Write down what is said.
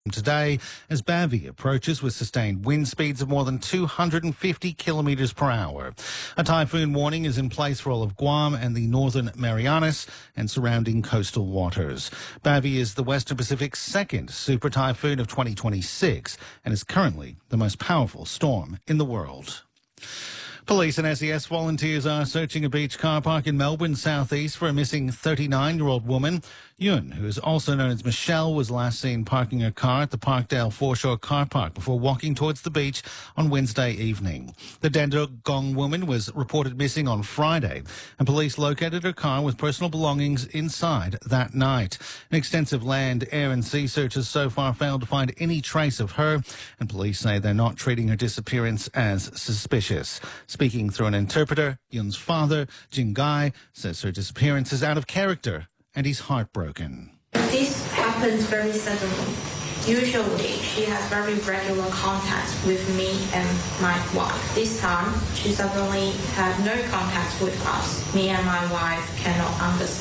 today as Bavi approaches with sustained wind speeds of more than 250 kilometres per hour. A typhoon warning is in place for all of Guam and the northern Marianas and surrounding coastal waters. Bavi is the Western Pacific's second super typhoon of 2026 and is currently the most powerful storm in the world. Police and SES volunteers are searching a beach car park in Melbourne southeast for a missing 39-year-old woman. Yun, who is also known as Michelle, was last seen parking her car at the Parkdale Foreshore car park before walking towards the beach on Wednesday evening. The Dendogong woman was reported missing on Friday, and police located her car with personal belongings inside that night. An extensive land, air and sea searches so far failed to find any trace of her, and police say they're not treating her disappearance as suspicious. Speaking through an interpreter, Yun's father, Jin Gai, says her disappearance is out of character and he's heartbroken. This happens very suddenly. Usually, she has very regular contact with me and my wife. This time, she suddenly had no contact with us. Me and my wife cannot understand.